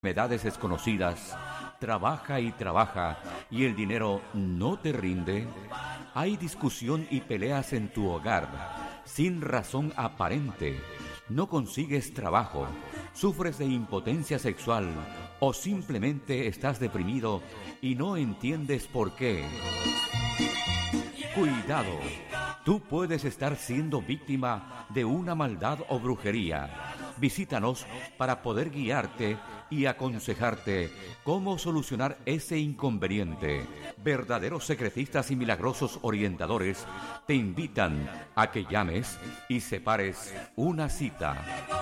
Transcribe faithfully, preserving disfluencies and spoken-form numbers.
enfermedades desconocidas, trabaja y trabaja y el dinero no te rinde. Hay discusión y peleas en tu hogar, sin razón aparente. No consigues trabajo, sufres de impotencia sexual o simplemente estás deprimido y no entiendes por qué. Cuidado, tú puedes estar siendo víctima de una maldad o brujería. Visítanos para poder guiarte y aconsejarte cómo solucionar ese inconveniente. Verdaderos secretistas y milagrosos orientadores te invitan a que llames y separes una cita.